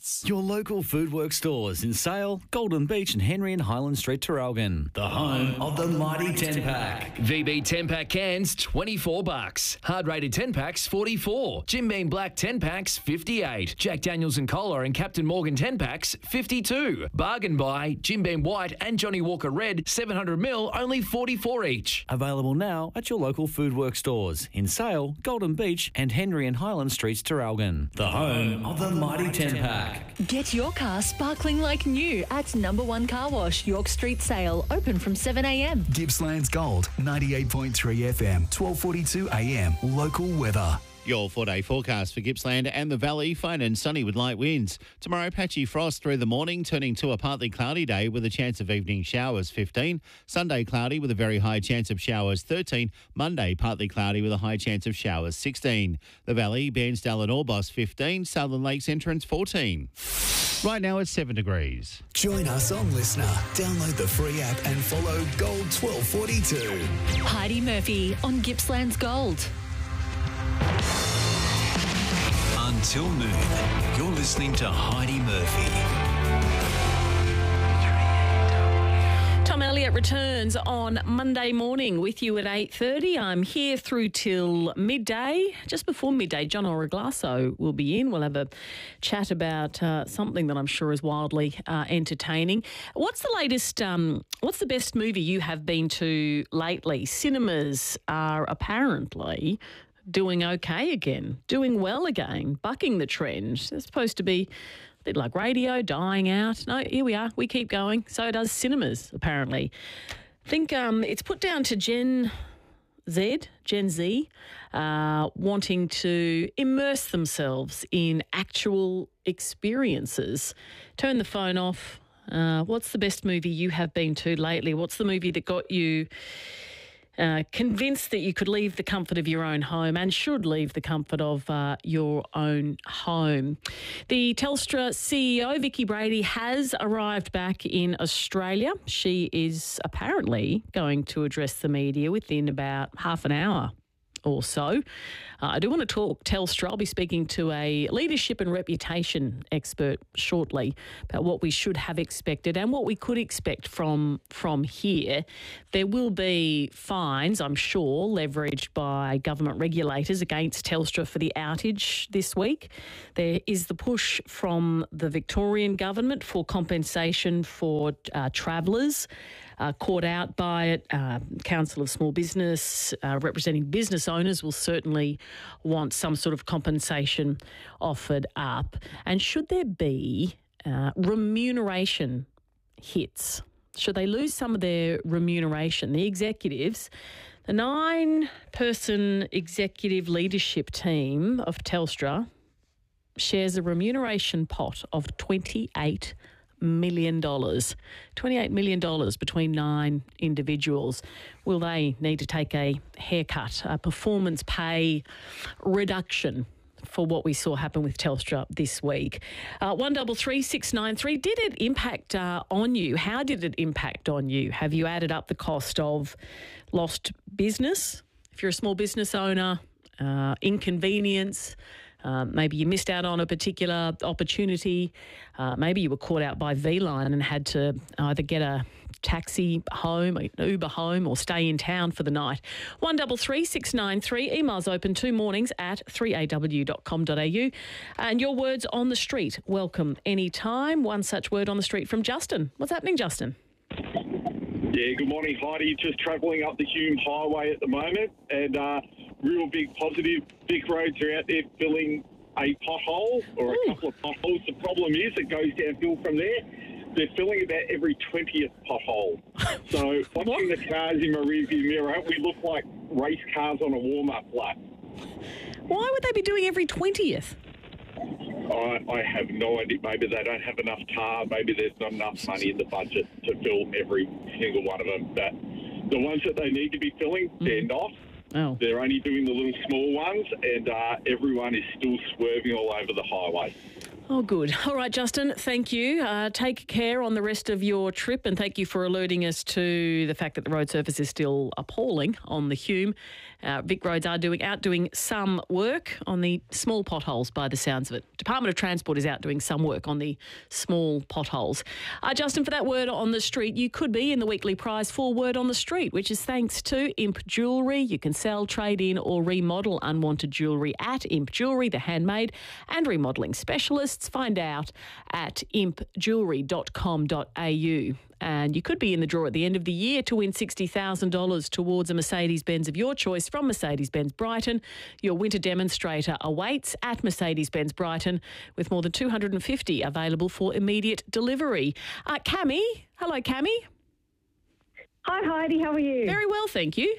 Sports. Your local Foodworks stores in Sale, Golden Beach and Henry and Highland Street, Traralgon. The home of the mighty 10-pack. VB 10-pack cans, $24. Hard-rated 10-packs, $44. Jim Beam Black 10-packs, $58. Jack Daniels and Cola and Captain Morgan 10-packs, $52. Bargain buy, Jim Beam White and Johnny Walker Red, 700ml, only $44 each. Available now at your local Foodworks stores in Sale, Golden Beach and Henry and Highland Streets, Traralgon. The home of the mighty 10-pack. Get your car sparkling like new at Number One Car Wash, York Street Sale, open from 7 a.m. Gippsland's Gold, 98.3 FM, 12:42 a.m. Local weather. Your 4-day forecast for Gippsland and the Valley, fine and sunny with light winds. Tomorrow, patchy frost through the morning, turning to a partly cloudy day with a chance of evening showers, 15. Sunday, cloudy with a very high chance of showers, 13. Monday, partly cloudy with a high chance of showers, 16. The Valley, Bairnsdale and Orbost, 15. Southern Lakes Entrance, 14. Right now, it's 7 degrees. Join us on Listener. Download the free app and follow Gold 1242. Heidi Murphy on Gippsland's Gold. Until noon, you're listening to Heidi Murphy. Tom Elliott returns on Monday morning with you at 8:30. I'm here through till midday. Just before midday, John Oraglasso will be in. We'll have a chat about something that I'm sure is wildly entertaining. What's the latest, what's the best movie you have been to lately? Cinemas are apparently doing okay again, doing well again, bucking the trend. It's supposed to be a bit like radio, dying out. No, here we are. We keep going. So does cinemas, apparently. I think it's put down to Gen Z, wanting to immerse themselves in actual experiences. Turn the phone off. What's the best movie you have been to lately? What's the movie that got you convinced that you could leave the comfort of your own home and should leave the comfort of your own home? The Telstra CEO, Vicky Brady, has arrived back in Australia. She is apparently going to address the media within about half an hour or so. I do want to talk Telstra. I'll be speaking to a leadership and reputation expert shortly about what we should have expected and what we could expect from here. There will be fines, I'm sure, leveraged by government regulators against Telstra for the outage this week. There is the push from the Victorian government for compensation for travellers caught out by it. Council of Small Business, representing business owners, will certainly want some sort of compensation offered up. And should there be remuneration hits? Should they lose some of their remuneration? The executives, the 9-person executive leadership team of Telstra shares a remuneration pot of $28 million. $28 million between 9 individuals. Will they need to take a haircut, a performance pay reduction for what we saw happen with Telstra this week? 133 693. Did it impact on you? How did it impact on you? Have you added up the cost of lost business? If you're a small business owner, inconvenience, maybe you missed out on a particular opportunity. Maybe you were caught out by V-Line and had to either get a taxi home, an Uber home, or stay in town for the night. 133 693. Emails open 2 mornings at 3aw.com.au. And your words on the street, welcome anytime. One such word on the street from Justin. What's happening, Justin? Yeah, good morning, Heidi. Just travelling up the Hume Highway at the moment, and real big positive. Vic roads are out there filling a pothole or a couple of potholes. The problem is it goes downhill from there. They're filling about every 20th pothole. So watching the cars in my rearview mirror, we look like race cars on a warm-up lap. Why would they be doing every 20th? I have no idea. Maybe they don't have enough tar. Maybe there's not enough money in the budget to fill every single one of them. But the ones that they need to be filling, they're not. Oh. They're only doing the little small ones, and everyone is still swerving all over the highway. Oh, good. All right, Justin, thank you. Take care on the rest of your trip, and thank you for alerting us to the fact that the road surface is still appalling on the Hume. Vic Roads are out doing some work on the small potholes by the sounds of it. Department of Transport is out doing some work on the small potholes. Justin, for that word on the street, you could be in the weekly prize for Word on the Street, which is thanks to Imp Jewellery. You can sell, trade in or remodel unwanted jewellery at Imp Jewellery, the handmade and remodelling specialists. Find out at impjewellery.com.au. And you could be in the draw at the end of the year to win $60,000 towards a Mercedes-Benz of your choice from Mercedes-Benz Brighton. Your winter demonstrator awaits at Mercedes-Benz Brighton with more than 250 available for immediate delivery. Cammy. Hello, Cammy. Hi, Heidi. How are you? Very well, thank you.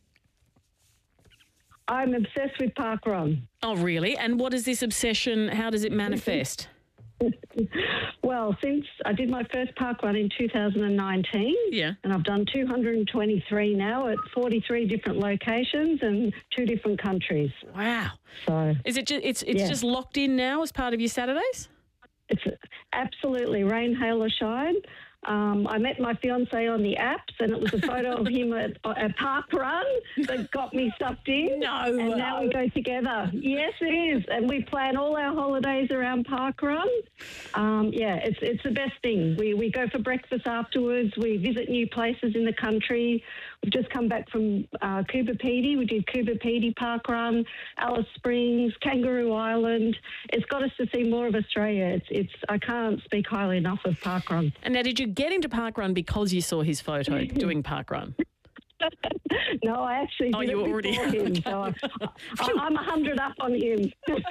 I'm obsessed with parkrun. Oh, really? And what is this obsession? How does it manifest? Well, since I did my first parkrun in 2019, and I've done 223 now at 43 different locations and 2 different countries. Wow! So is it? Just locked in now as part of your Saturdays? It's absolutely rain, hail or shine. I met my fiancé on the apps, and it was a photo of him at parkrun that got me sucked in. No. And now we go together. Yes, it is. And we plan all our holidays around parkrun. It's the best thing. We go for breakfast afterwards. We visit new places in the country. We've just come back from Coober Pedy. We did Coober Pedy Parkrun, Alice Springs, Kangaroo Island. It's got us to see more of Australia. I can't speak highly enough of parkrun. And now, did you get into parkrun because you saw his photo doing parkrun? No, I actually did you it already before him. So I'm 100 up on him.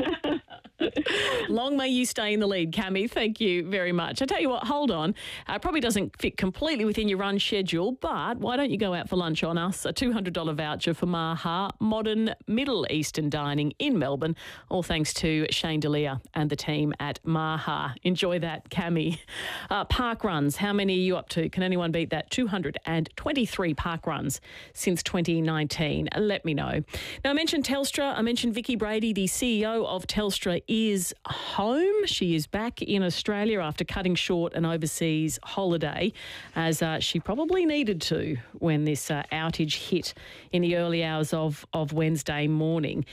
Long may you stay in the lead, Cammy. Thank you very much. I tell you what, hold on. Probably doesn't fit completely within your run schedule, but why don't you go out for lunch on us? A $200 voucher for Maha, modern Middle Eastern dining in Melbourne, all thanks to Shane D'Elia and the team at Maha. Enjoy that, Cammy. Park runs, how many are you up to? Can anyone beat that? 223 park runs since 2019. Let me know. Now, I mentioned Telstra. I mentioned Vicky Brady, the CEO of Telstra, is home. She is back in Australia after cutting short an overseas holiday, as she probably needed to when this outage hit in the early hours of Wednesday morning.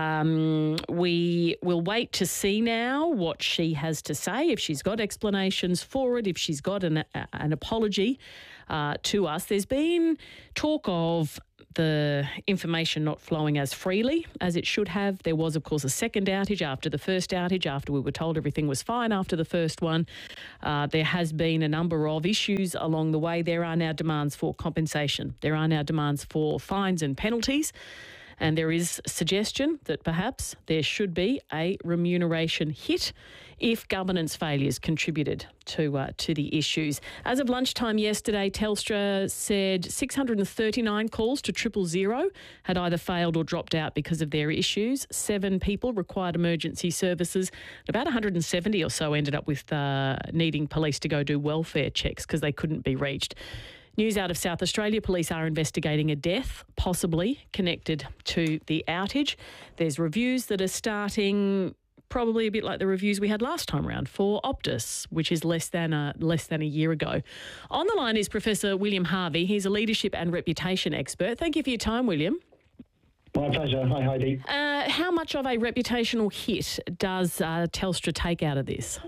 We will wait to see now what she has to say, if she's got explanations for it, if she's got an apology to us. There's been talk of the information not flowing as freely as it should have. There was, of course, a second outage after the first outage, after we were told everything was fine after the first one. There has been a number of issues along the way. There are now demands for compensation. There are now demands for fines and penalties. And there is suggestion that perhaps there should be a remuneration hit if governance failures contributed to the issues. As of lunchtime yesterday, Telstra said 639 calls to 000 had either failed or dropped out because of their issues. 7 people required emergency services. About 170 or so ended up with needing police to go do welfare checks because they couldn't be reached. News out of South Australia, police are investigating a death, possibly connected to the outage. There's reviews that are starting, probably a bit like the reviews we had last time around for Optus, which is less than a year ago. On the line is Professor William Harvey. He's a leadership and reputation expert. Thank you for your time, William. My pleasure. Hi, Heidi. How much of a reputational hit does Telstra take out of this?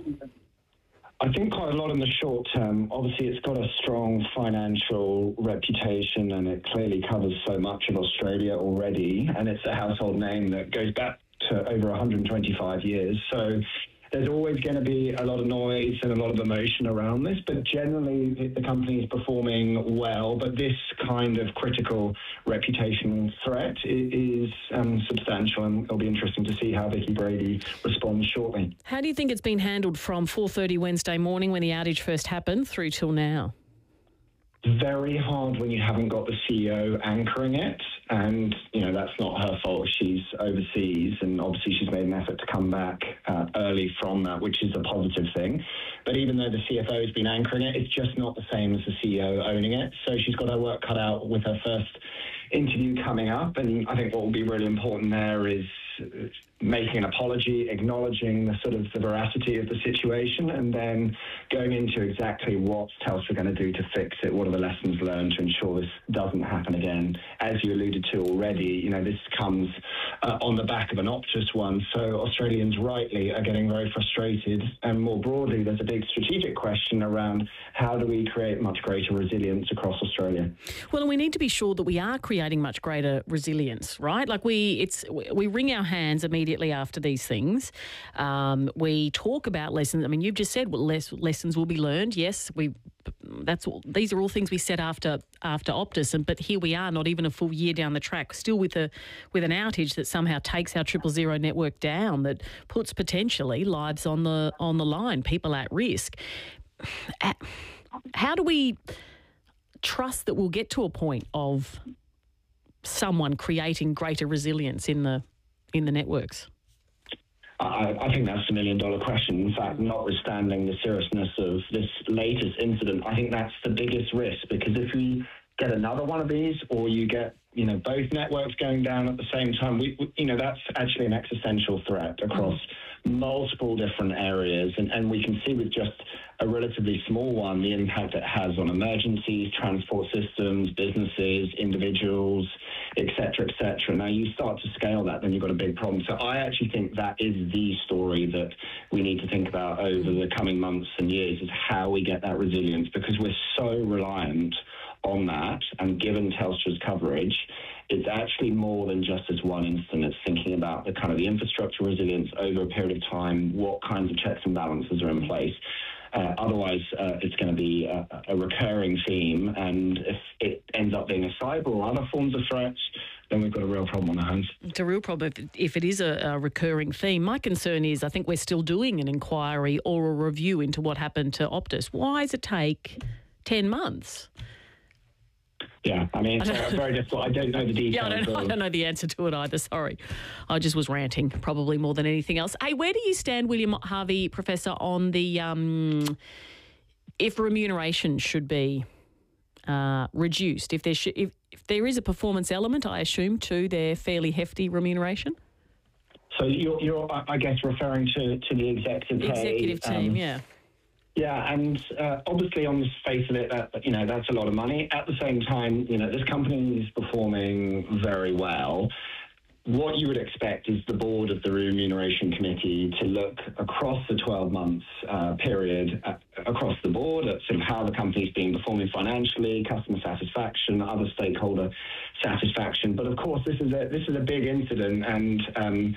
I think quite a lot in the short term. Obviously, it's got a strong financial reputation and it clearly covers so much of Australia already. And it's a household name that goes back to over 125 years. So there's always going to be a lot of noise and a lot of emotion around this, but generally the company is performing well. But this kind of critical reputational threat is substantial, and it'll be interesting to see how Vicky Brady responds shortly. How do you think it's been handled from 4:30 Wednesday morning when the outage first happened through till now? Very hard when you haven't got the CEO anchoring it, and that's not her fault. She's overseas, and obviously she's made an effort to come back early from that, which is a positive thing. But even though the CFO has been anchoring it, it's just not the same as the CEO owning it. So she's got her work cut out with her first interview coming up, and I think what will be really important there is making an apology, acknowledging the veracity of the situation, and then going into exactly what's Telstra going to do to fix it. What are the lessons learned to ensure this doesn't happen again? As you alluded to already, this comes on the back of an Optus one, so Australians rightly are getting very frustrated. And more broadly, there's a big strategic question around how do we create much greater resilience across Australia? Well, we need to be sure that we are creating much greater resilience, right? Like we wring our hands immediately after these things. We talk about lessons. I mean, you've just said lessons will be learned. Yes, these are all things we said after Optus, but here we are, not even a full year down the track, still with an outage that somehow takes our 000 network down, that puts potentially lives on the line, people at risk. How do we trust that we'll get to a point of someone creating greater resilience in the networks? I think that's the million-dollar question. In fact, notwithstanding the seriousness of this latest incident, I think that's the biggest risk, because if we get another one of these, or you get both networks going down at the same time, that's actually an existential threat across multiple different areas, and we can see with just a relatively small one the impact it has on emergencies, transport systems, businesses, individuals, etc., etc. Now, you start to scale that, then you've got a big problem. So I actually think that is the story that we need to think about over the coming months and years, is how we get that resilience, because we're so reliant on that. And given Telstra's coverage, it's actually more than just as one instant. It's thinking about the kind of the infrastructure resilience over a period of time, what kinds of checks and balances are in place. Otherwise, it's going to be a recurring theme, and if it ends up being a cyber or other forms of threats, then we've got a real problem on our hands. It's a real problem if it is a recurring theme. My concern is I think we're still doing an inquiry or a review into what happened to Optus. Why does it take 10 months? Yeah, I mean, it's very difficult. I don't know the details. Yeah, I don't know the answer to it either, sorry. I just was ranting, probably more than anything else. Hey, where do you stand, William Harvey, Professor, on the if remuneration should be reduced? If there is a performance element, I assume, to their fairly hefty remuneration? So you're I guess, referring to the executive team, yeah. Yeah, and obviously on the face of it, that's a lot of money. At the same time, this company is performing very well. What you would expect is the board of the Remuneration Committee to look across the 12 months period, across the board, at sort of how the company's been performing financially, customer satisfaction, other stakeholder satisfaction. But of course, this is a big incident, and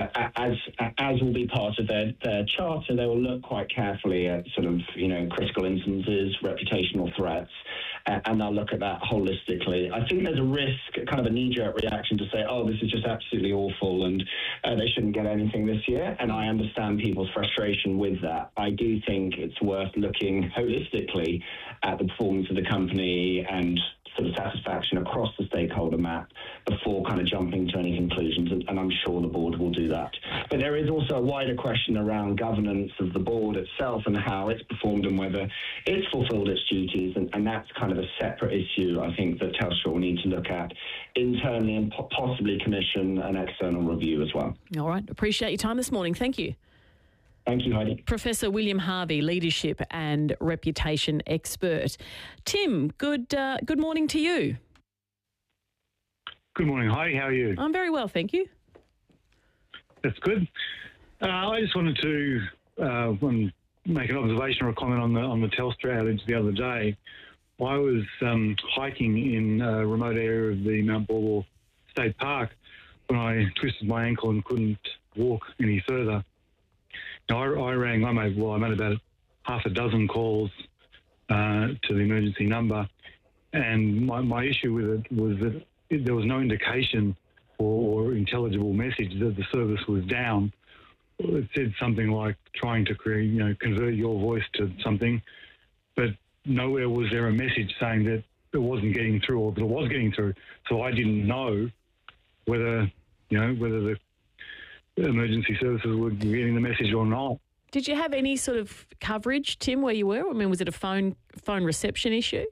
as will be part of their charter, they will look quite carefully at sort of critical instances, reputational threats, and they'll look at that holistically. I think there's a risk, kind of a knee-jerk reaction, to say, oh, this is just absolutely awful and they shouldn't get anything this year. And I understand people's frustration with that. I do think it's worth looking holistically at the performance of the company and sort of satisfaction across the stakeholder map before kind of jumping to any conclusions, and I'm sure the board will do that. But there is also a wider question around governance of the board itself and how it's performed and whether it's fulfilled its duties, and that's kind of a separate issue, I think, that Telstra will need to look at internally and possibly commission an external review as well. All right. Appreciate your time this morning. Thank you. Thank you, Heidi. Professor William Harvey, leadership and reputation expert. Tim, good morning to you. Good morning, Heidi. How are you? I'm very well, thank you. That's good. I just wanted to make an observation or a comment on the Telstra outage the other day. I was hiking in a remote area of the Mount Balwell State Park when I twisted my ankle and couldn't walk any further. I made about half a dozen calls to the emergency number, and my issue with it was that there was no indication or intelligible message that the service was down. It said something like trying to convert your voice to something, but nowhere was there a message saying that it wasn't getting through or that it was getting through. So I didn't know whether the emergency services were getting the message or not. Did you have any sort of coverage, Tim, where you were? I mean, was it a phone reception issue?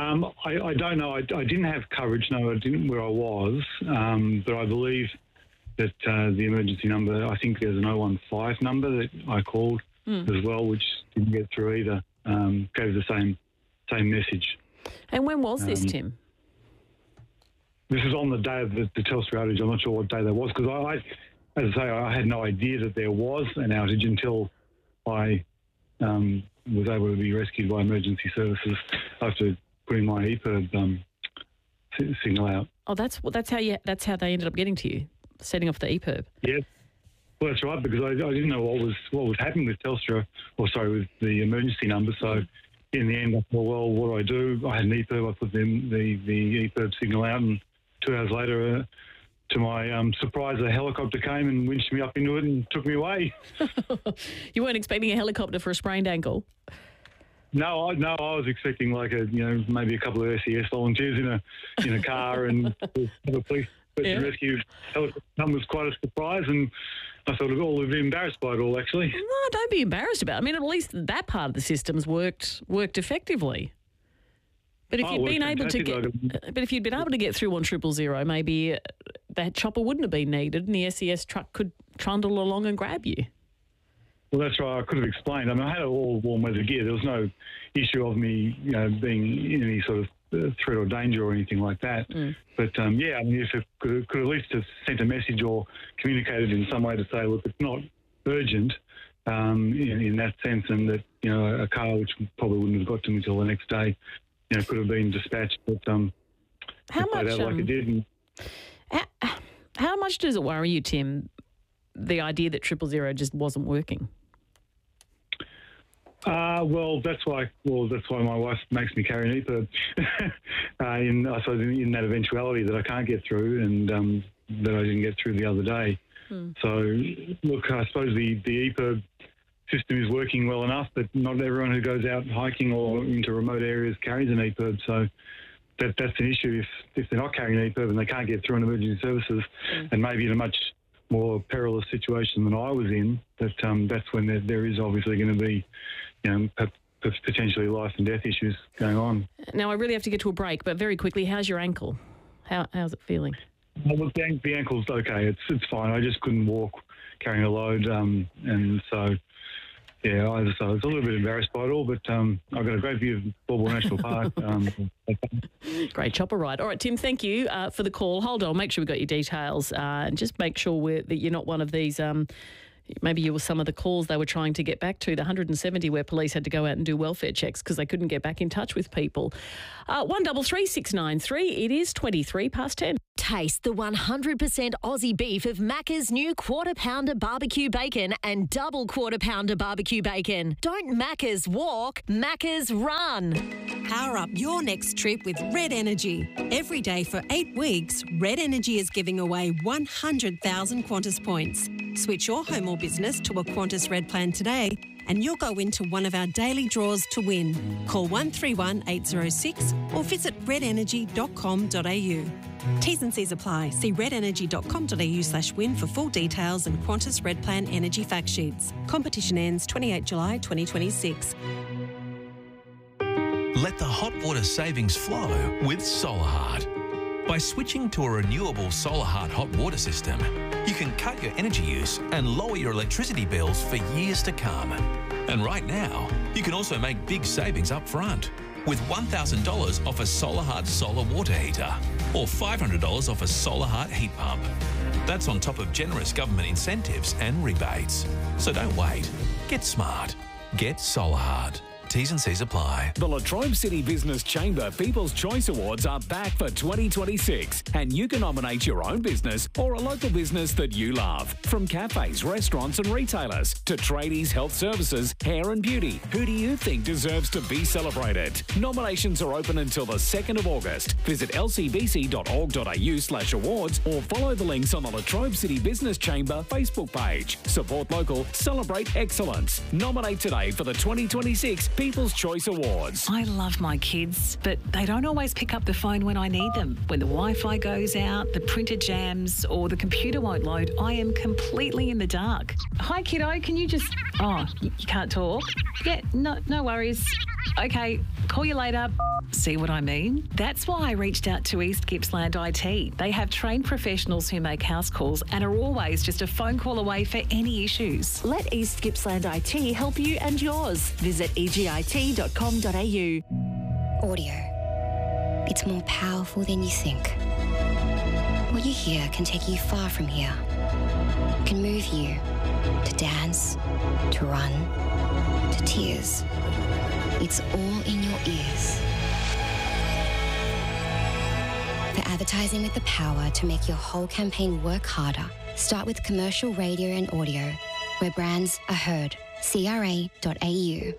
I don't know. I didn't have coverage, no, I didn't where I was, but I believe that the emergency number, I think there's an 015 number that I called as well, which didn't get through either. Gave the same message. And when was this, Tim? This is on the day of the Telstra outage. I'm not sure what day that was, because as I say, I had no idea that there was an outage until I was able to be rescued by emergency services after putting my EPIRB signal out. Oh, that's how they ended up getting to you, setting off the EPIRB. Yeah, well, that's right, because I didn't know what was happening with Telstra, with the emergency number. So in the end, I thought, well, what do? I had an EPIRB. I put the EPIRB signal out, and 2 hours later, to my surprise, a helicopter came and winched me up into it and took me away. You weren't expecting a helicopter for a sprained ankle? No, I was expecting maybe a couple of SES volunteers in a car and the police rescue helicopter was quite a surprise, and I thought we'd all be embarrassed by it all, actually. No, don't be embarrassed about it. I mean, at least that part of the system's worked effectively. But if you'd been able to get through on 000, maybe that chopper wouldn't have been needed, and the SES truck could trundle along and grab you. Well, that's right. I could have explained. I mean, I had all warm weather gear. There was no issue of me, being in any sort of threat or danger or anything like that. But I mean, if it could at least have sent a message or communicated in some way to say, look, it's not urgent in that sense, and that a car which probably wouldn't have got to me until the next day, could have been dispatched. But how much? Like it did. How much does it worry you, Tim, the idea that 000 just wasn't working? Well, that's why my wife makes me carry an EPIRB. I suppose in that eventuality that I can't get through, and that I didn't get through the other day. So, look, I suppose the EPIRB system is working well enough, but not everyone who goes out hiking or into remote areas carries an EPIRB. So that's an issue if they're not carrying an EPIRB and they can't get through an emergency services, and maybe in a much more perilous situation than I was in, that's when there is obviously going to be, potentially life and death issues going on. Now, I really have to get to a break, but very quickly, how's your ankle? How's it feeling? Well, the ankle's okay. It's fine. I just couldn't walk carrying a load, and so. Yeah, I was a little bit embarrassed by it all, but I've got a great view of Bawbul National Park. Great chopper ride. All right, Tim, thank you for the call. Hold on, make sure we've got your details, and just make sure that you're not one of these... maybe you were some of the calls they were trying to get back to, the 170 where police had to go out and do welfare checks because they couldn't get back in touch with people. 133 693, it is 23 past 10. Taste the 100% Aussie beef of Macca's new Quarter Pounder barbecue bacon and double Quarter Pounder barbecue bacon. Don't Macca's walk, Macca's run. Power up your next trip with Red Energy. Every day for 8 weeks, Red Energy is giving away 100,000 Qantas points. Switch your home or business to a Qantas Red plan today and you'll go into one of our daily draws to win. Call 131 806 or visit redenergy.com.au. T's and C's apply. See redenergy.com.au/win for full details and Qantas Red Plan energy fact sheets. Competition ends 28 July 2026. Let the hot water savings flow with SolarHeart. By switching to a renewable SolarHeart hot water system, you can cut your energy use and lower your electricity bills for years to come. And right now, you can also make big savings up front with $1,000 off a SolarHeart solar water heater or $500 off a SolarHeart heat pump. That's on top of generous government incentives and rebates. So don't wait. Get smart. Get SolarHeart. T's and C's apply. The Latrobe City Business Chamber People's Choice Awards are back for 2026, and you can nominate your own business or a local business that you love. From cafes, restaurants and retailers to tradies, health services, hair and beauty, who do you think deserves to be celebrated? Nominations are open until the 2nd of August. Visit lcbc.org.au/awards or follow the links on the Latrobe City Business Chamber Facebook page. Support local, celebrate excellence. Nominate today for the 2026 People's Choice Awards. I love my kids, but they don't always pick up the phone when I need them. When the Wi-Fi goes out, the printer jams, or the computer won't load, I am completely in the dark. Hi, kiddo, can you just... Oh, you can't talk? Yeah, no worries. Okay, call you later. See what I mean? That's why I reached out to East Gippsland IT. They have trained professionals who make house calls and are always just a phone call away for any issues. Let East Gippsland IT help you and yours. Visit egit.com.au. Audio. It's more powerful than you think. What you hear can take you far from here. It can move you to dance, to run, to tears. It's all in your ears. For advertising with the power to make your whole campaign work harder, start with commercial radio and audio, where brands are heard. CRA.au.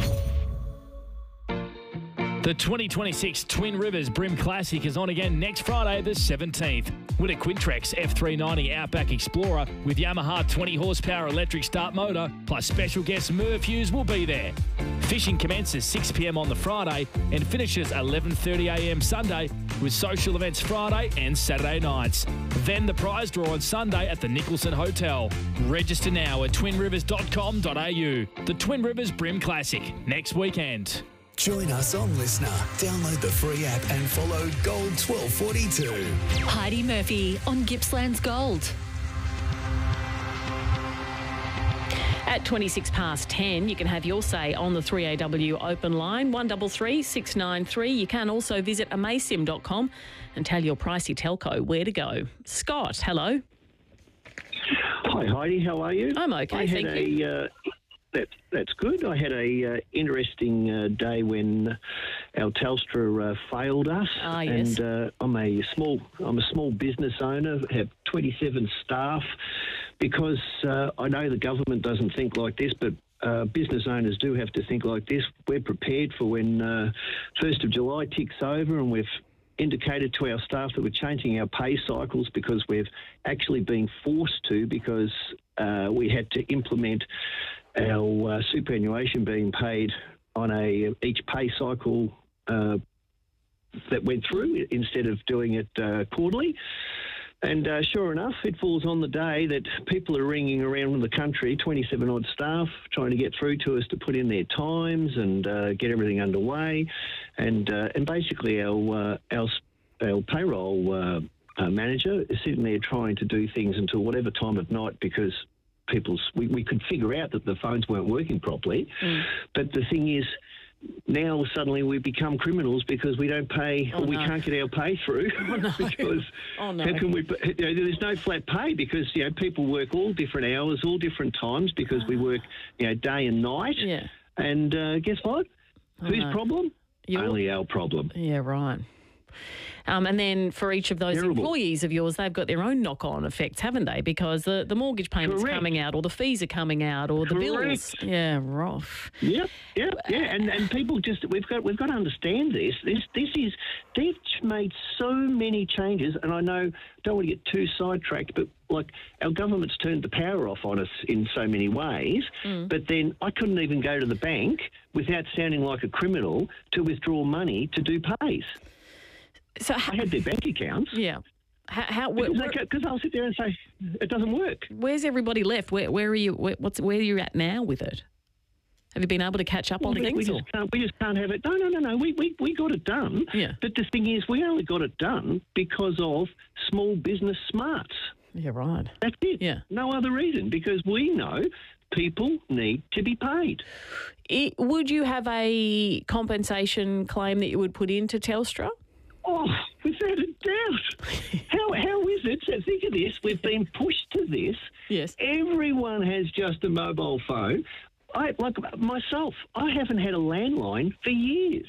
The 2026 Twin Rivers Brim Classic is on again next Friday, the 17th. With a Quintrex F390 Outback Explorer with Yamaha 20 horsepower electric start motor, plus special guest Merv Hughes will be there. Fishing commences 6 p.m. on the Friday and finishes 11:30 a.m. Sunday, with social events Friday and Saturday nights. Then the prize draw on Sunday at the Nicholson Hotel. Register now at twinrivers.com.au. The Twin Rivers Brim Classic, next weekend. Join us on Listener. Download the free app and follow Gold 1242. Heidi Murphy on Gippsland's Gold. At 26 past 10, you can have your say on the 3AW open line, 133 693. You can also visit amasim.com and tell your pricey telco where to go. Scott, hello. Hi, Heidi. How are you? I'm okay, thank you. That's good. I had a interesting day when our Telstra failed us. Ah, yes. And I'm a small business owner, have 27 staff, because I know the government doesn't think like this, but business owners do have to think like this. We're prepared for when 1st of July ticks over, and we've indicated to our staff that we're changing our pay cycles because we've actually been forced to, because we had to implement our superannuation being paid on each pay cycle that went through instead of doing it quarterly. And sure enough, it falls on the day that people are ringing around the country, 27 odd staff, trying to get through to us to put in their times and get everything underway. And basically our payroll manager is sitting there trying to do things until whatever time of night, because we could figure out that the phones weren't working properly. But the thing is, now suddenly we become criminals because we don't pay, or we can't get our pay through. Because how can we? There's no flat pay because people work all different hours, all different times, because we work day and night. Yeah. And guess what? Whose problem? Only our problem. Yeah, right. And then for each of those employees of yours, they've got their own knock-on effects, haven't they? Because the mortgage payment's coming out, or the fees are coming out, or the bills. Yeah, rough. Yeah. And people we've got to understand this. They've made so many changes, and I know, don't want to get too sidetracked, but like our government's turned the power off on us in so many ways. But then I couldn't even go to the bank without sounding like a criminal to withdraw money to do pays. So I had their bank accounts. Yeah. Because I'll sit there and say it doesn't work. Where's everybody left? Where are you? Where are you at now with it? Have you been able to catch up on things? We just can't have it. No. We got it done. Yeah. But the thing is, we only got it done because of small business smarts. Yeah, right. That's it. Yeah. No other reason, because we know people need to be paid. Would you have a compensation claim that you would put into Telstra? Oh, without a doubt. How is it? So think of this. We've been pushed to this. Yes. Everyone has just a mobile phone. Like myself, I haven't had a landline for years.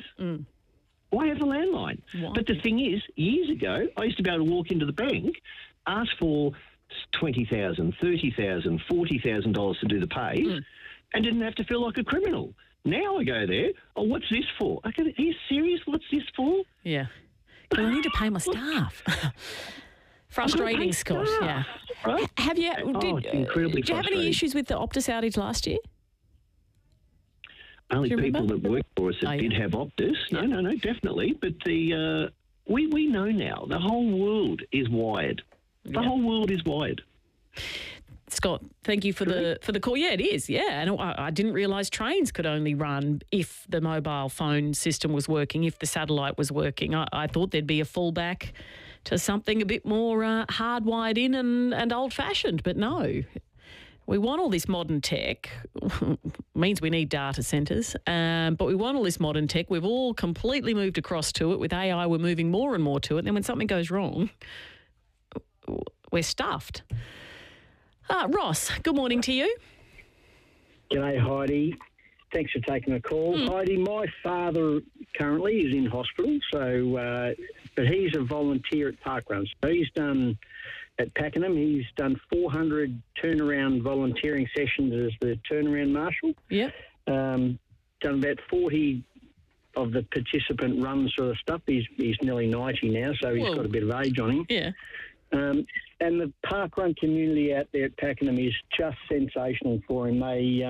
Why have a landline? Why? But the thing is, years ago, I used to be able to walk into the bank, ask for $20,000, $30,000, $40,000 to do the pays, and didn't have to feel like a criminal. Now I go there, what's this for? I go, are you serious? What's this for? Yeah. I need to pay my staff. Frustrating, Scott. Yeah. Right? Have you? It's incredibly did you have any frustrating. issues with the Optus outage last year? only Do you people remember? that work for us that did have Optus. No, definitely. But we know now the whole world is wired. The whole world is wired. Scott, thank you for the call. Yeah, it is. Yeah, and I didn't realise trains could only run if the mobile phone system was working, if the satellite was working. I thought there'd be a fallback to something a bit more hardwired in and old-fashioned, but no. We want all this modern tech. Means we need data centres, but we want all this modern tech. We've all completely moved across to it. With AI, we're moving more and more to it. And then when something goes wrong, we're stuffed. Ross, good morning to you. G'day, Heidi. Thanks for taking the call. Heidi, my father currently is in hospital, but he's a volunteer at Parkrun. So he's done, at Pakenham, he's done 400 turnaround volunteering sessions as the turnaround marshal. Yep. Done about 40 of the participant run sort of stuff. He's nearly 90 now, so he's got a bit of age on him. Yeah. And the parkrun community out there at Pakenham is just sensational for him.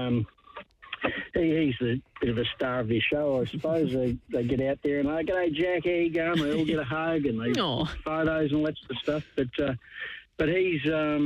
He's a bit of a star of this show, I suppose. They get out there and, g'day, Jack, how you going? They all get a hug and they photos and all that sort of stuff. But he's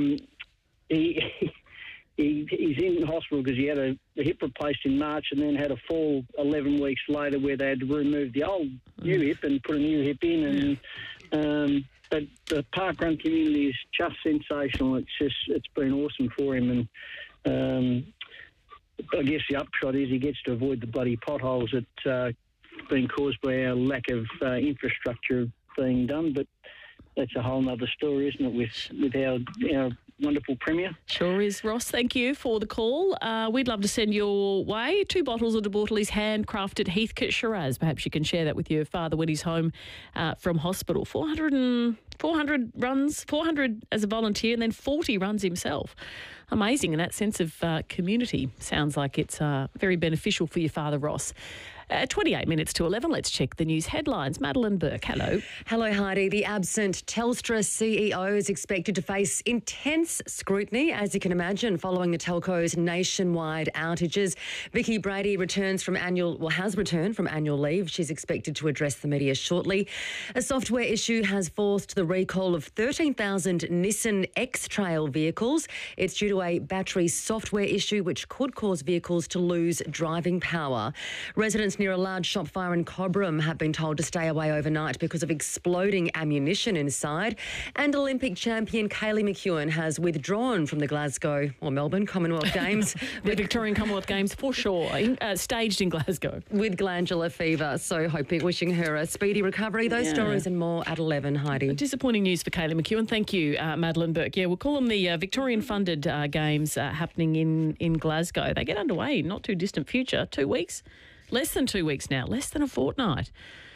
in hospital because he had a hip replaced in March and then had a fall 11 weeks later where they had to remove the old new hip and put a new hip in. And but the parkrun community is just sensational. It's been awesome for him, and I guess the upshot is he gets to avoid the bloody potholes that been caused by our lack of infrastructure being done. But that's a whole other story, isn't it, with our wonderful Premier? Sure is, Ross. Thank you for the call. We'd love to send your way 2 bottles of De Bortoli's handcrafted Heathcote Shiraz. Perhaps you can share that with your father when he's home from hospital. 400 runs, 400 as a volunteer, and then 40 runs himself. Amazing, and that sense of community sounds like it's very beneficial for your father, Ross. 28 minutes to 11. Let's check the news headlines. Madeline Burke, hello. Hello, Heidi. The absent Telstra CEO is expected to face intense scrutiny, as you can imagine, following the telco's nationwide outages. Vicky Brady has returned from annual leave. She's expected to address the media shortly. A software issue has forced the recall of 13,000 Nissan X-Trail vehicles. It's due to a battery software issue which could cause vehicles to lose driving power. Residents near a large shop fire in Cobram have been told to stay away overnight because of exploding ammunition inside. And Olympic champion Kaylee McEwen has withdrawn from the Melbourne Commonwealth Games. The Victorian Commonwealth Games, for sure, staged in Glasgow. With glandular fever, so wishing her a speedy recovery. Those stories and more at 11, Heidi. Disappointing news for Kaylee McEwen. Thank you, Madeline Burke. Yeah, we'll call them the Victorian-funded Games happening in Glasgow. They get underway, not too distant future, 2 weeks. Less than 2 weeks now, less than a fortnight.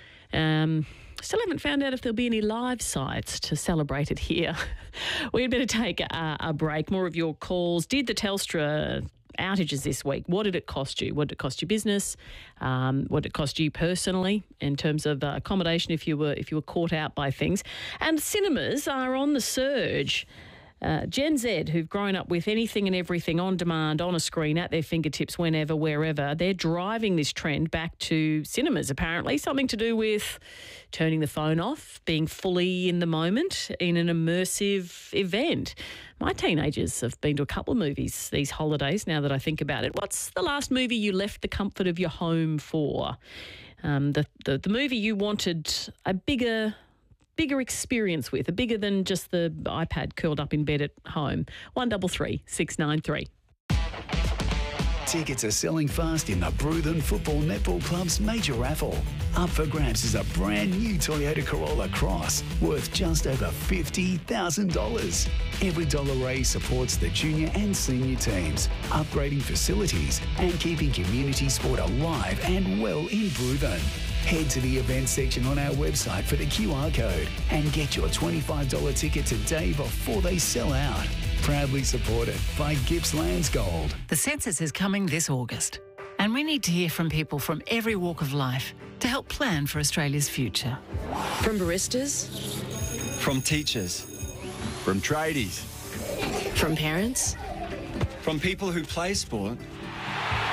Still haven't found out if there'll be any live sites to celebrate it here. We'd better take a break. More of your calls. Did the Telstra outages this week, what did it cost you? What did it cost your business? What did it cost you personally in terms of accommodation if you were caught out by things? And cinemas are on the surge. Gen Z, who've grown up with anything and everything on demand, on a screen, at their fingertips, whenever, wherever, they're driving this trend back to cinemas, apparently. Something to do with turning the phone off, being fully in the moment in an immersive event. My teenagers have been to a couple of movies these holidays, now that I think about it. What's the last movie you left the comfort of your home for? The movie you wanted a bigger experience with, bigger than just the iPad curled up in bed at home. 133 693. Tickets are selling fast in the Bruthen Football Netball Club's major raffle. Up for grabs is a brand new Toyota Corolla Cross worth just over $50,000. Every dollar raised supports the junior and senior teams, upgrading facilities and keeping community sport alive and well in Bruthen. Head to the events section on our website for the QR code and get your $25 ticket today before they sell out. Proudly supported by Gippsland's Gold. The census is coming this August, and we need to hear from people from every walk of life to help plan for Australia's future. From baristas, from teachers, from tradies, from parents, from people who play sport,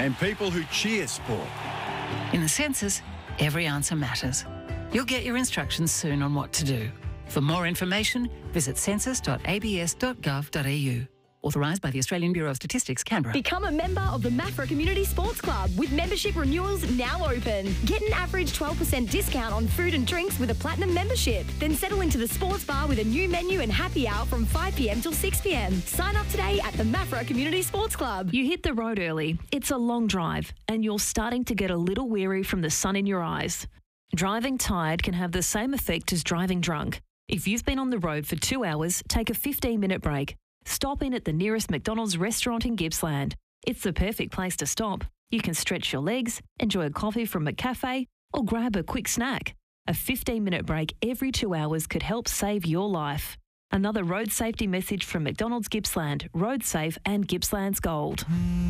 and people who cheer sport. In the census, every answer matters. You'll get your instructions soon on what to do. For more information, visit census.abs.gov.au. Authorised by the Australian Bureau of Statistics, Canberra. Become a member of the Maffra Community Sports Club with membership renewals now open. Get an average 12% discount on food and drinks with a platinum membership. Then settle into the sports bar with a new menu and happy hour from 5 p.m. till 6 p.m. Sign up today at the Maffra Community Sports Club. You hit the road early. It's a long drive and you're starting to get a little weary from the sun in your eyes. Driving tired can have the same effect as driving drunk. If you've been on the road for 2 hours, take a 15-minute break. Stop in at the nearest McDonald's restaurant in Gippsland. It's the perfect place to stop. You can stretch your legs, enjoy a coffee from McCafe, or grab a quick snack. A 15-minute break every 2 hours could help save your life. Another road safety message from McDonald's Gippsland, Road Safe and Gippsland's Gold.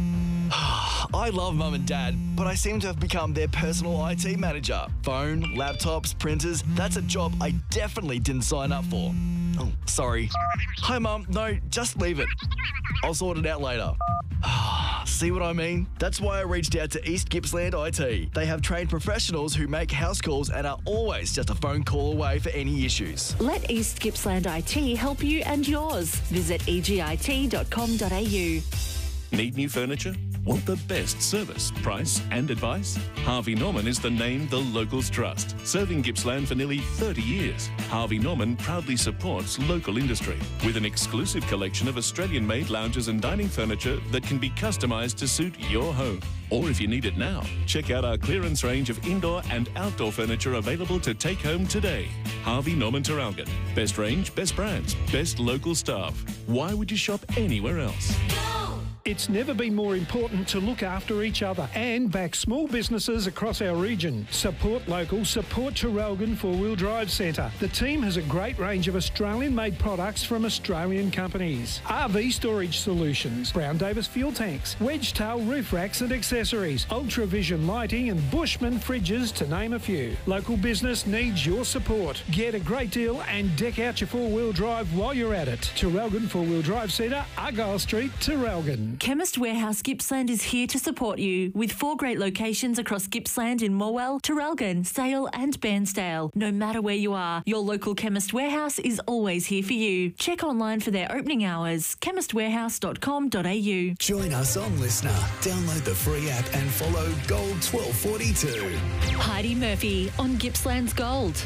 I love Mum and Dad, but I seem to have become their personal IT manager. Phone, laptops, printers, that's a job I definitely didn't sign up for. Oh, sorry. Hi, Mum. No, just leave it. I'll sort it out later. See what I mean? That's why I reached out to East Gippsland IT. They have trained professionals who make house calls and are always just a phone call away for any issues. Let East Gippsland IT help you and yours. Visit egit.com.au. Need new furniture? Want the best service, price and advice? Harvey Norman is the name the locals trust. Serving Gippsland for nearly 30 years, Harvey Norman proudly supports local industry with an exclusive collection of Australian-made lounges and dining furniture that can be customised to suit your home. Or if you need it now, check out our clearance range of indoor and outdoor furniture available to take home today. Harvey Norman Traralgon. Best range, best brands, best local staff. Why would you shop anywhere else? It's never been more important to look after each other and back small businesses across our region. Support local, support Traralgon 4-Wheel Drive Centre. The team has a great range of Australian-made products from Australian companies. RV storage solutions, Brown Davis fuel tanks, wedge tail roof racks and accessories, Ultravision lighting and Bushman fridges to name a few. Local business needs your support. Get a great deal and deck out your 4-wheel drive while you're at it. Traralgon 4-Wheel Drive Centre, Argyle Street, Traralgon. Chemist Warehouse Gippsland is here to support you with 4 great locations across Gippsland in Morwell, Traralgon, Sale and Bairnsdale. No matter where you are, your local Chemist Warehouse is always here for you. Check online for their opening hours, chemistwarehouse.com.au. Join us on Listener. Download the free app and follow Gold 1242. Heidi Murphy on Gippsland's Gold.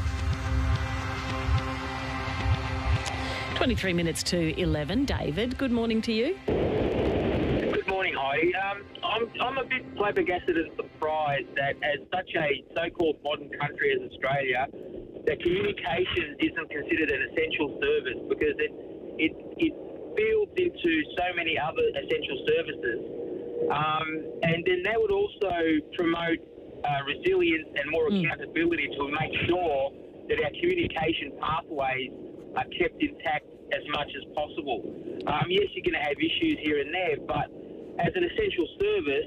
23 minutes to 11. David, good morning to you. Good morning, Heidi. I'm a bit flabbergasted and surprised that as such a so-called modern country as Australia, that communications isn't considered an essential service because it builds into so many other essential services. And then that would also promote resilience and more accountability to make sure that our communication pathways are kept intact as much as possible. Yes, you're going to have issues here and there, but as an essential service,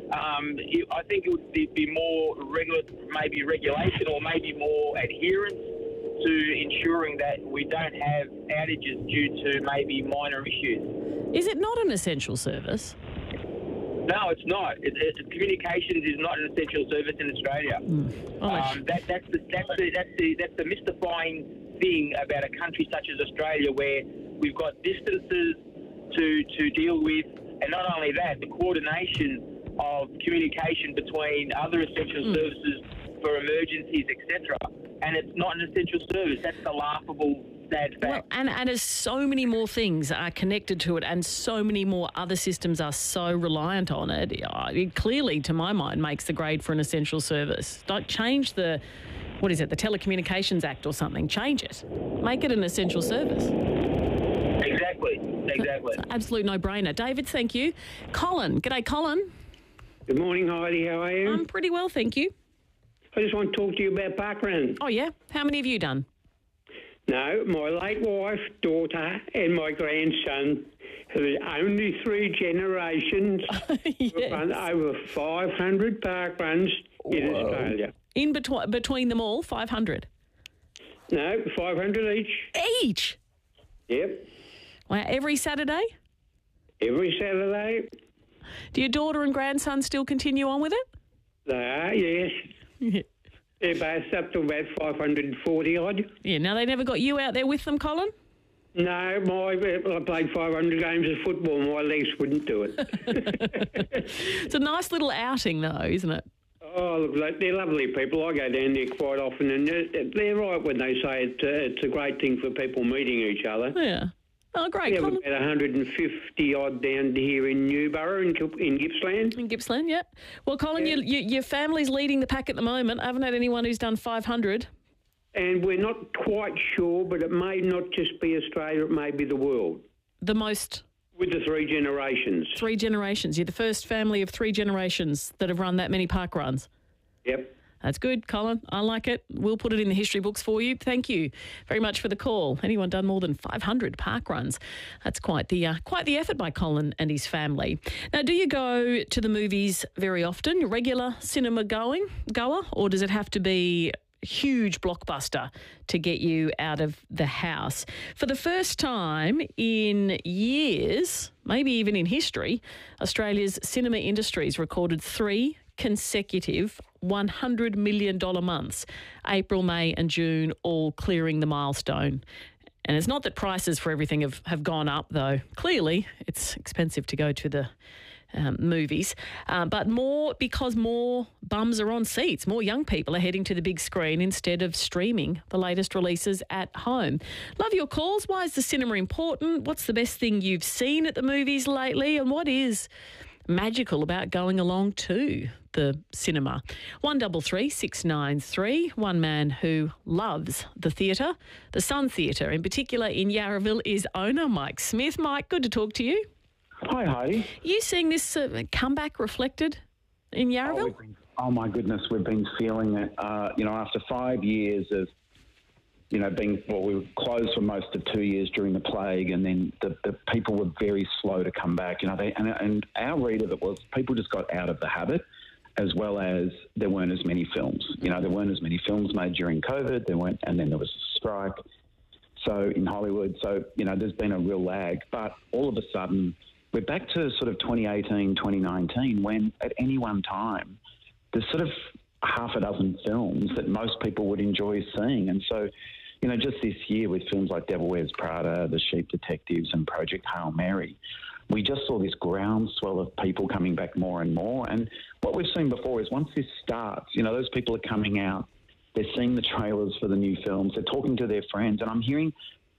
I think it would be more maybe regulation or maybe more adherence to ensuring that we don't have outages due to maybe minor issues. Is it not an essential service? No, it's not. Communications is not an essential service in Australia. That's the mystifying thing about a country such as Australia, where we've got distances to deal with, and not only that, the coordination of communication between other essential services for emergencies, etc. And it's not an essential service. That's the laughable sad fact. Well, and as so many more things are connected to it and so many more other systems are so reliant on it, it clearly, to my mind, makes the grade for an essential service. Don't change the Telecommunications Act or something. Change it. Make it an essential service. Exactly. It's an absolute no-brainer. David, thank you. Colin. G'day, Colin. Good morning, Heidi. How are you? I'm pretty well, thank you. I just want to talk to you about parkrun. Oh, yeah? How many have you done? No, my late wife, daughter and my grandson. There's only 3 generations. We've run over 500 parkruns in Australia. In between them all, 500? No, 500 each. Each? Yep. Wow, every Saturday? Every Saturday. Do your daughter and grandson still continue on with it? They are, yes. They're both up to about 540 odd. Yeah, now they never got you out there with them, Colin? No, I played 500 games of football. My legs wouldn't do it. It's a nice little outing, though, isn't it? Oh, look, they're lovely people. I go down there quite often, and they're right when they say it's a great thing for people meeting each other. Yeah. Oh, great. We have Colin. about 150 odd down here in Newborough, in Gippsland. In Gippsland, yeah. Well, Colin, your family's leading the pack at the moment. I haven't had anyone who's done 500. And we're not quite sure, but it may not just be Australia, it may be the world. The most... With the 3 generations. 3 generations. You're the first family of 3 generations that have run that many park runs. Yep. That's good, Colin. I like it. We'll put it in the history books for you. Thank you very much for the call. Anyone done more than 500 park runs? That's quite the effort by Colin and his family. Now, do you go to the movies very often? You're a regular cinema goer, or does it have to be huge blockbuster to get you out of the house? For the first time in years, maybe even in history, Australia's cinema industries recorded 3 consecutive $100 million months, April, May and June, all clearing the milestone. And it's not that prices for everything have gone up, though. Clearly, it's expensive to go to the movies, but more because more bums are on seats. More young people are heading to the big screen instead of streaming the latest releases at home. Love your calls. Why is the cinema important? What's the best thing you've seen at the movies lately? And what is magical about going along to the cinema? 133 693. One man who loves the theatre, the Sun Theatre in particular in Yarraville, is owner Mike Smith. Mike, good to talk to you. Hi, Heidi. Are you seeing this comeback reflected in Yarraville? Oh, my goodness, we've been feeling it. After 5 years of, we were closed for most of 2 years during the plague, and then the people were very slow to come back. And our read of it was people just got out of the habit, as well as there weren't as many films. There weren't as many films made during COVID. And then there was a strike. So in Hollywood, there's been a real lag. But all of a sudden, we're back to sort of 2018, 2019, when at any one time, there's sort of half a dozen films that most people would enjoy seeing. And so, just this year with films like Devil Wears Prada, The Sheep Detectives and Project Hail Mary, we just saw this groundswell of people coming back more and more. And what we've seen before is once this starts, those people are coming out, they're seeing the trailers for the new films, they're talking to their friends, and I'm hearing...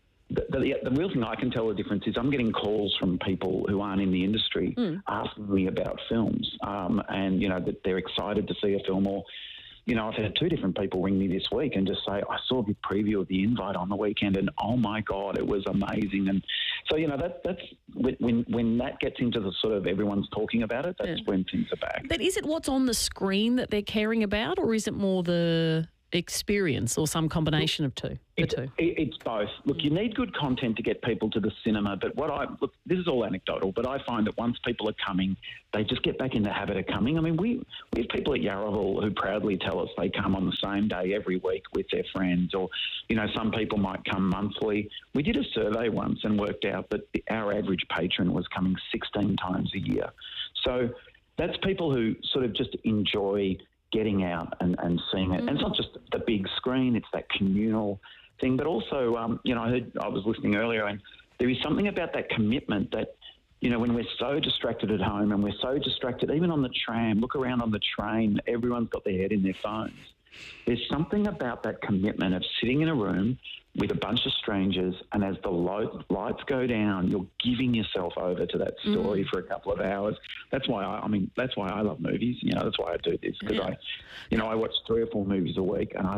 The real thing I can tell the difference is I'm getting calls from people who aren't in the industry asking me about films, and that they're excited to see a film. Or, I've had 2 different people ring me this week and just say, I saw the preview of The Invite on the weekend, and oh my God, it was amazing. And so that's when that gets into the sort of everyone's talking about it. That's when things are back. But is it what's on the screen that they're caring about, or is it more the experience, or some combination of two? It's both. Look, you need good content to get people to the cinema, but this is all anecdotal, but I find that once people are coming, they just get back in the habit of coming. I mean, we have people at Yarraville who proudly tell us they come on the same day every week with their friends, or, some people might come monthly. We did a survey once and worked out that our average patron was coming 16 times a year. So that's people who sort of just enjoy getting out and seeing it. And it's not just the big screen, it's that communal thing. But also, I was listening earlier, and there is something about that commitment that, when we're so distracted at home and we're so distracted, even on the tram, look around on the train, everyone's got their head in their phones. There's something about that commitment of sitting in a room with a bunch of strangers, and as the lights go down, you're giving yourself over to that story for a couple of hours. That's why I love movies. That's why I do this, because I watch 3 or 4 movies a week, and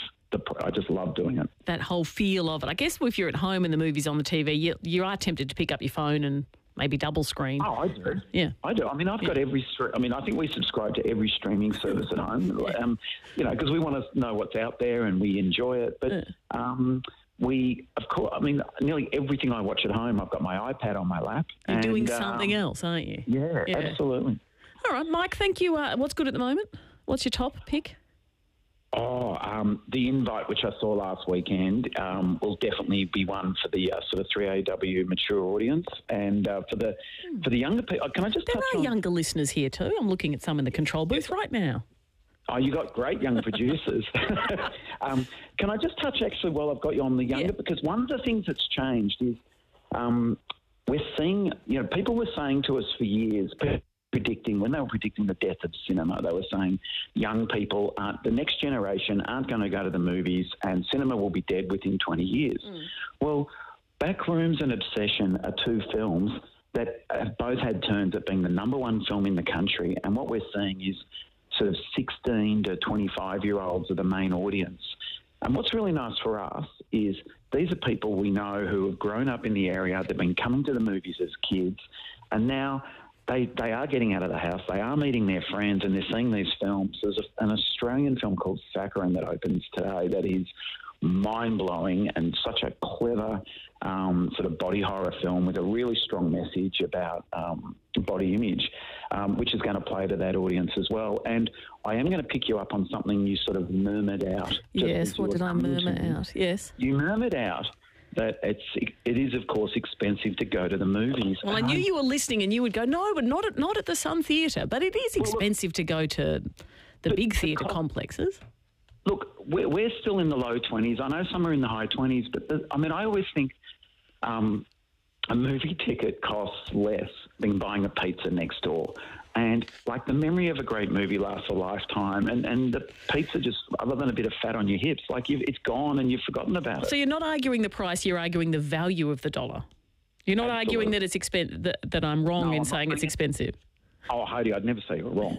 I just love doing it. That whole feel of it. I guess if you're at home and the movie's on the TV, you are tempted to pick up your phone and maybe double screen. Oh, I do. Yeah. I do. I mean, I've got I think we subscribe to every streaming service at home, because we want to know what's out there and we enjoy it. But nearly everything I watch at home, I've got my iPad on my lap. You're doing something else, aren't you? Yeah, absolutely. All right, Mike, thank you. What's good at the moment? What's your top pick? The invite, which I saw last weekend, will definitely be one for the sort of 3AW mature audience, and for the younger people. Can I just? There are younger listeners here too. I'm looking at some in the control booth right now. Oh, you got great young producers. Can I just touch actually while I've got you on the younger? Because one of the things that's changed is we're seeing, people were saying to us for years, when they were predicting the death of cinema, they were saying young people the next generation aren't going to go to the movies and cinema will be dead within 20 years. Well, Backrooms and Obsession are two films that have both had turns at being the number one film in the country, and what we're seeing is sort of 16 to 25-year-olds are the main audience. And what's really nice for us is these are people we know who have grown up in the area, they've been coming to the movies as kids, and now they are getting out of the house, they are meeting their friends, and they're seeing these films. There's an Australian film called Saccharin that opens today that is mind-blowing and such a clever sort of body horror film with a really strong message about body image, which is going to play to that audience as well. And I am going to pick you up on something you sort of murmured out. Yes, what did I murmur out? Yes. You murmured out that it is, of course, expensive to go to the movies. Well, I knew you were listening and you would go, no, but not at the Sun Theatre. But it is expensive to go to the big theatre complexes. Look, we're still in the low 20s. I know some are in the high 20s, but I always think a movie ticket costs less than buying a pizza next door. And, like, the memory of a great movie lasts a lifetime, and the pizza just, other than a bit of fat on your hips, like, it's gone and you've forgotten about it. So you're not arguing the price, you're arguing the value of the dollar. You're not arguing that it's that I'm wrong in saying it's expensive. Oh, Heidi, I'd never say you're wrong.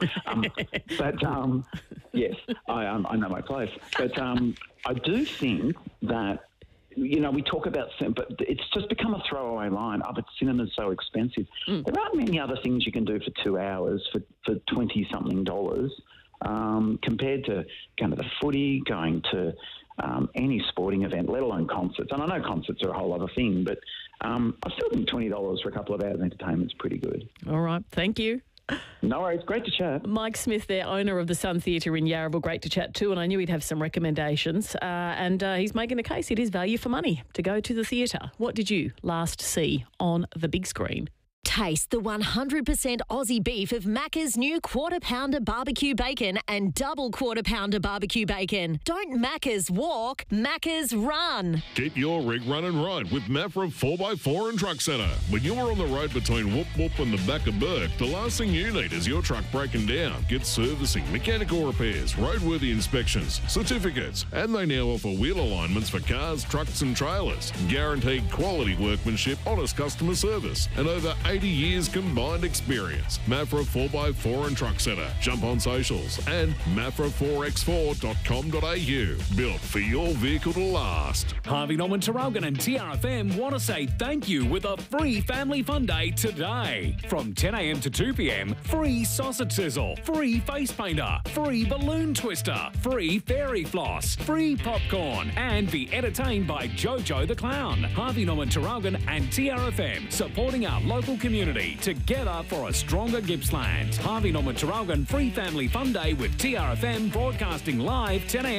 Yes, I know my place. But I do think that, we talk about cinema, but it's just become a throwaway line. Oh, but cinema's so expensive. There aren't many other things you can do for 2 hours for $20-something compared to going to the footy, going to any sporting event, let alone concerts. And I know concerts are a whole other thing, but I still think $20 for a couple of hours of entertainment is pretty good. All right, thank you. No worries, great to chat. Mike Smith there, owner of the Sun Theatre in Yarraville, great to chat too, and I knew he'd have some recommendations, and he's making a case it is value for money to go to the theatre. What did you last see on the big screen? Taste the 100% Aussie beef of Macca's new Quarter Pounder Barbecue Bacon and Double Quarter Pounder Barbecue Bacon. Don't Macca's walk, Macca's run. Get your rig running right with Mafra 4x4 and Truck Centre. When you're on the road between Whoop Whoop and the back of Burke, the last thing you need is your truck breaking down. Get servicing, mechanical repairs, roadworthy inspections, certificates, and they now offer wheel alignments for cars, trucks and trailers. Guaranteed quality workmanship, honest customer service, and over 80 years combined experience. Mafra 4x4 and Truck Centre. Jump on socials and mafra4x4.com.au. Built for your vehicle to last. Harvey Norman, Traralgon and TRFM want to say thank you with a free Family Fun Day today. From 10 a.m. to 2 p.m, free sausage sizzle, free face painter, free balloon twister, free fairy floss, free popcorn, and be entertained by Jojo the Clown. Harvey Norman, Traralgon and TRFM, supporting our local community together for a stronger Gippsland. Harvey Norman, Traralgon free Family Fun Day with TRFM broadcasting live 10 a.m.